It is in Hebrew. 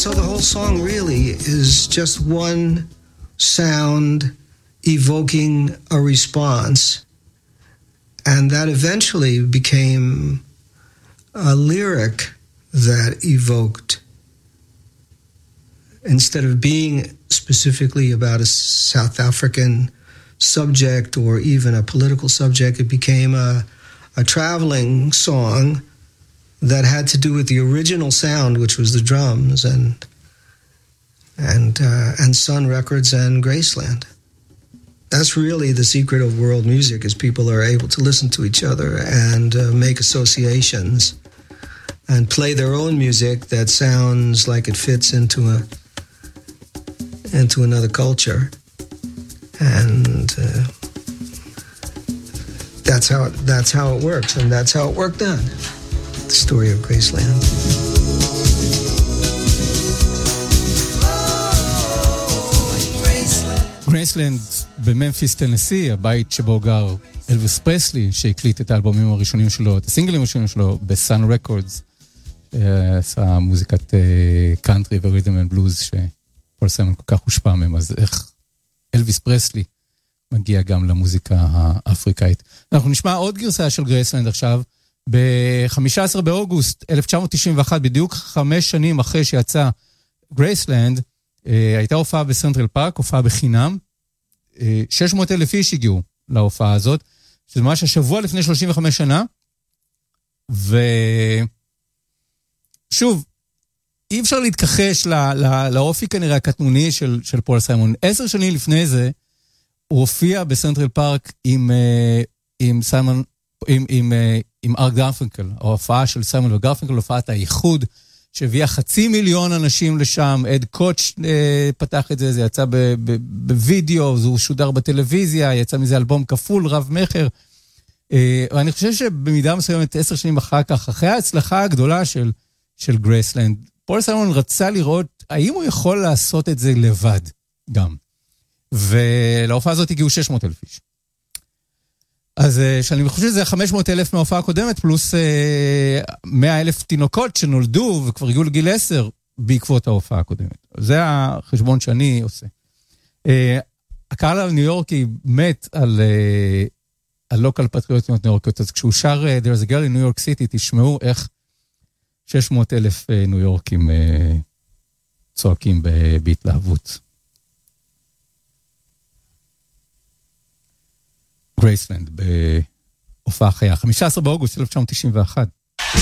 so the whole song really is just one sound evoking a response. And that eventually became a lyric that evoked, instead of being specifically about a South African subject or even a political subject, it became a traveling song that had to do with the original sound, which was the drums and Sun Records and Graceland. That's really the secret of world music, is people are able to listen to each other and make associations and play their own music that sounds like it fits into another culture. And that's how it works, and that's how it worked then. The story of Graceland. גרייסלנד בממפיס טנסי, הבית שבו גר אלוויס פרסלי, שהקליט את האלבומים הראשונים שלו, את הסינגלים הראשונים שלו, בסאן רקורדס, עשה מוזיקת קאנטרי ורית'ם אנד בלוז, שפול סיימון כל כך הושפע מהם, אז איך אלוויס פרסלי מגיע גם למוזיקה האפריקאית. אנחנו נשמע עוד גרסה של גרייסלנד עכשיו, ב-15 באוגוסט 1991, בדיוק 5 שנים אחרי שיצא גרייסלנד, הייתה הופעה בסנטרל פארק, הופעה בחינם, 600,000 איש הגיעו להופעה הזאת, שזה ממש השבוע לפני 35 שנה, ושוב, אי אפשר להתכחש לאופי כנראה הקטנוני של פול סיימון. 10 שנים לפני זה, הוא הופיע בסנטרל פארק עם סיימון, עם ארט גרפינקל, ההופעה של סיימון וגרפינקל, הופעת הייחוד, שהביאה 500,000 אנשים לשם, אד קוטש פתח את זה, זה יצא בווידאו, זה שודר בטלוויזיה, יצא מזה אלבום כפול, רב מחר, ואני חושב שבמידה מסוימת 10 שנים אחר כך, אחרי ההצלחה הגדולה של גרייסלנד, פול סיימון רצה לראות האם הוא יכול לעשות את זה לבד גם, ולהופעה הזאת הגיעו 600,000 איש. אז שאני חושב שזה 500,000 מההופעה הקודמת, פלוס 100,000 תינוקות שנולדו וכבר הגיעו לגיל 10 בעקבות ההופעה הקודמת. זה החשבון שאני עושה. הקהל הניו יורקי מת על לוקל פטריוטיות ניו יורקיות, אז כשהוא שר There's a girl in New York City, תשמעו איך 600,000 ניו יורקים צועקים בהתלהבות. גרייסלנד בהופעה חיה, 15 באוגוסט 1991.